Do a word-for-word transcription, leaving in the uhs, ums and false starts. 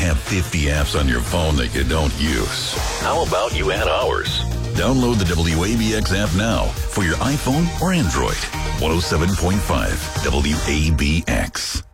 have fifty apps on your phone that you don't use. How about you add ours? Download the W A B X app now for your iPhone or Android. one oh seven point five W A B X.